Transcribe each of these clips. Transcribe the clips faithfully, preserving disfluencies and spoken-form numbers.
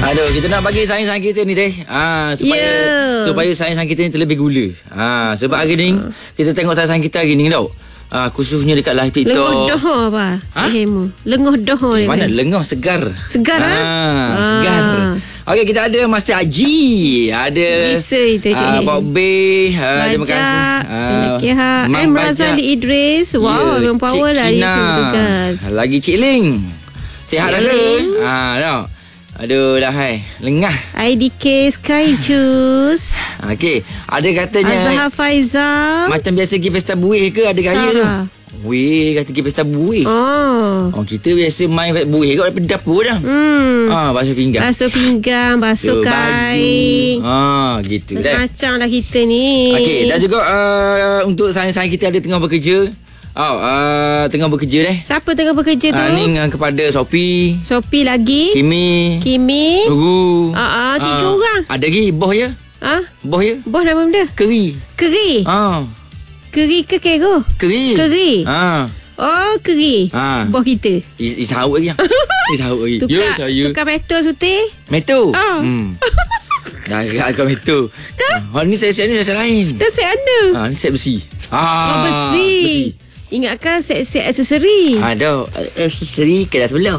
Aduh, kita nak bagi sayang-sayang kita ni teh. Ah, supaya yeah. supaya sayang-sayang kita ni terlebih gula. Ah, sebab hari ni kita tengok sayang-sayang kita hari ni tau. Ah, khususnya dekat live TikTok. Lengoh doh apa? Ha? Hemu. Lengoh doh ni. Mana lengoh segar. Segar ah, ah. segar. Okey, kita ada Master Haji, ada Bisa itu uh, Bob Bay, uh, terima kasih. Uh, Mam Razali Idris. Wow, yeah. Memang power lah dia tugas. Lagi Cik Ling. Sihat dah ke? Ah, tau. Aduh, dah hai. Lengah. I D K Sky Juice. Okey, ada katanya Azhar Faizal. Macam biasa pergi pesta buih ke ada gaya tu? Weh, kata pergi pesta buih. Oh. Oh, kita biasa main buih kat daripada dapur dah. Hmm. Ah, basuh pinggang. Basuh pinggang, basuh kain. Ah, gitu dah. Macam lah kita ni. Okey, dan juga uh, untuk sayang-sayang kita ada tengah bekerja. Oh, uh, tengah bekerja deh. Siapa tengah bekerja tu? Uh, ni uh, kepada Sophie. Sophie lagi. Kimi. Kimi. Nurul. Ah, uh, uh, tiga uh, orang. Ada lagi boh ya? Ah, ha? Boh ya? Boh nama benda? Keri. Keri. Ah. Keri ke kero? Keri. Keri. Ah. Oh, keri. Ah. Boh kita. Is sahut lagi. Is sahut lagi. Tukar, ya, saya. Tukar meto suti. Meto. Ah. Hmm. Dah agak kau meto. Dah. Ha, ni set-set ni set lain. Dah set mana? Ah, ni set besi. Ah. Oh, besi. besi. Ingatkan set-set aksesori. Ada aksesori kelas sebelah.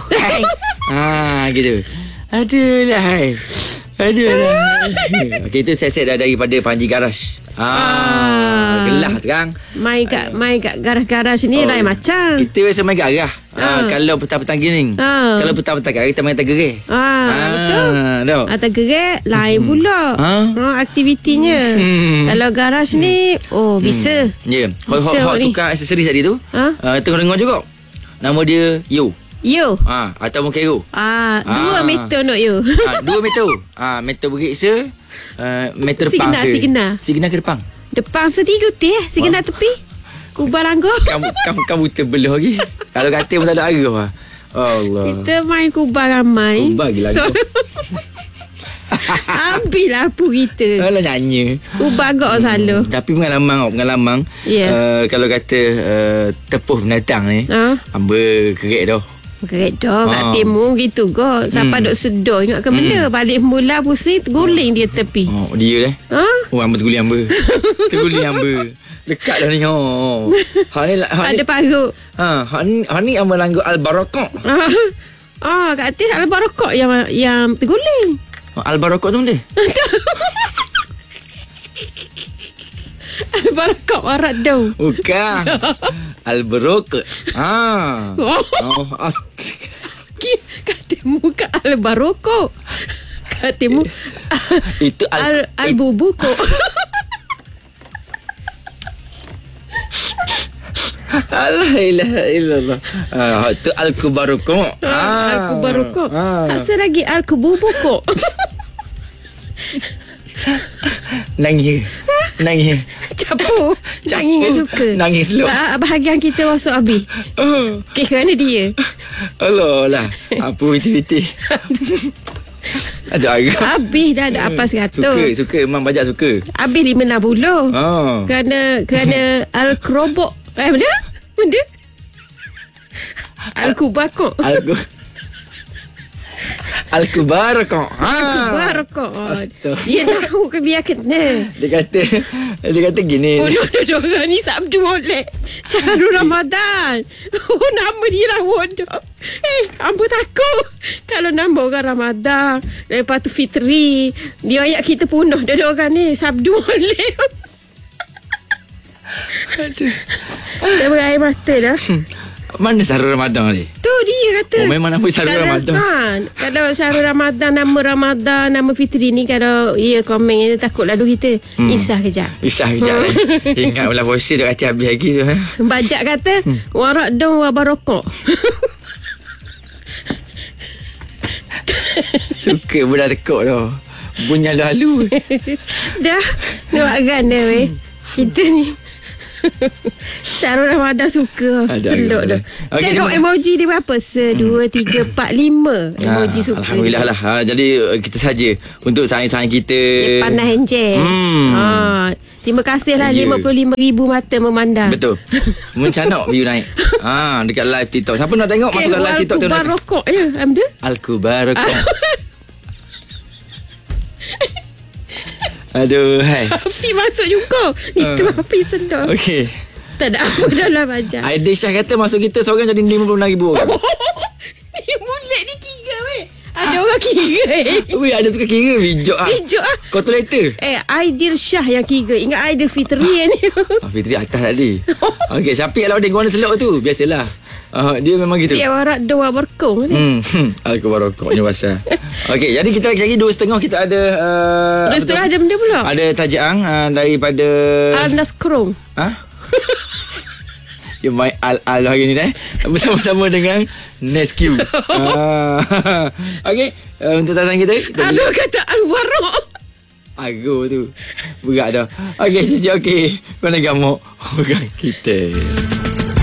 Ha, gitu. Aduh lah. Aduh lah. Okey, itu set-set dah daripada Panji Garage. Ah, gelah terang. Mai kat mai kat garaj-garaj ni oh, lain macam. Kita biasa main garaj. Ah, kalau petang-petang gini. Ah. Kalau petang-petang garaj kita main atas gereh. Ah, ah, betul. Dah. Atas gereh lain pula. Ah, ah aktivitinya. Hmm. Kalau garaj ni oh bisa. Ya. Yeah. Hot tukar aksesori tadi tu. Ah, uh, tengok dengar juga. Nama dia Yo. Yo. Ah, atau Mokero. Ah, dua ah. meter nak yo. Ah, dua meter. Ah, meter beriksa. Uh, meter depan se. Sigena. Sigena ke depan. Depan setiga teh, sigena oh. tepi. Kubah langgar. Kamu kamu kamu terbelah lagi. Kalau kata pun tak ada arah. Allah. Kita main kubah ramai. Kubah gila. So, habislah apa kita. Alah nyanyi. Kubah gak hmm. selalu. Tapi pengalaman pengalaman yeah. uh, kalau kata uh, tepuh binatang ni, uh. hamba kerek dah. Kerek dah kat timur gitu kok. Siapa hmm. duk sedar ingatkan benda. Hmm. Balik mula pusing terguling dia tepi. Oh, dia eh. Ha? Oh, hamba terguling hamba. Terguling hamba. Dekat dah ni. Oh. Ha ni ha ada parut. Ha, ha ni ha ni hamba langgar Al-Barakah. Ah, kat atas Al-Barakah yang yang terguling. Al-Barakah tu benda. Al-Barakah warat dau. Bukan. Al-Barakah. Ah. Oh, astaga. Katimu ke Al-Barakah. Katimu itu al Al-Bubuko. Allah ilaha illallah. Ah, tu Al-Kubaruko. Ah, Al-Kubaruko. Ah. Asal lagi Al-Kububuko. Nangis. Nangis. Capu. Nangis suka. Nangis lu. Bah- bahagian kita masuk habis. Oh. Okay, kerana dia. Allah lah. Apa biti-biti. Ada agak. Habis dah ada apa seratus. Suka, suka. Memang banyak suka. Habis lima enam puluh. Oh. Kerana, kerana Al-Krobok. Eh, benda? Benda? Al-Kubakok. Al-Kubakok. Al-Kubarakah. Al-Kubarakah. Dia tahu ke biar kena. Dia kata dia kata gini. Oh, no, no, no. Ni sabdu molek. Syahrul Ramadan. Oh, nama dia lah bodoh. Eh, ambo takut. Kalau nama orang Ramadan, lepas tu Fitri, dia ayat kita punuh. Dia orang ni sabdu molek. Aduh. Dia berair mata dah. Mana Syahrul Ramadan ni? Tu dia kata. Oh, memang nama Syahrul Ramadan. Ha, kalau Syahrul Ramadan, nama Ramadan, nama Fitri ni, kalau ia komen, dia takut lalu kita. Hmm. Isah kejap. Isah kejap. eh. Ingat pula puasa dah kata habis lagi tu. Eh. Bajak kata, hmm. warak dong wabarokok. Suka budak tekuk tu. Bunyi lalu. Dah. Nampak kan dia weh. Kita ni. Syahrul Ramadan suka. Peluk tu. Okay, tengok emoji dia berapa? Sedua, tiga, empat, lima emoji suka. Alhamdulillah lah. Ha, jadi kita saja untuk sayang-sayang kita. Dia panas enjek. Hmm. Ha, terima kasih lah yeah. lima puluh lima ribu mata memandang. Betul. Mencanak view naik. Ha, dekat live TikTok. Siapa nak tengok okay, masuk live TikTok tu. Al-Kubarakah ya. Amda? Al-Kubarakah. Aduh, hai. Safi masuk juga. Itu Ah. Safi sedar. Okey. Tak ada apa dalam badan. Aidil Syah kata masuk kita seorang jadi lima puluh enam ribu orang. Ni mulut ni kira weh. Ada orang kira eh. Weh, ada suka kira bijak ah. Hijau ah. Calculator. Eh, Aidil Syah yang kira. Ingat Aidil Fitri ni. Ah, Fitri atas tadi. Okey, Syafiq lah dia guna selok tu. Biasalah. Ah, dia memang gitu. Dia warak dua berkong ni. Hmm, hmm. Aku baru koknya pasal. Okey, jadi kita lagi dua setengah kita ada uh, Dua setengah ada benda pula. Ada tajang uh, daripada Arnas Krong. Ha? Dia main al-al hari ni dah. Bersama-sama dengan Nesque. ah. Okey, uh, untuk sasaran kita, kita Aduh kata Al-Warok. Aku tu berat dah. Okey, jadi okey. Kau nak gamuk orang kita.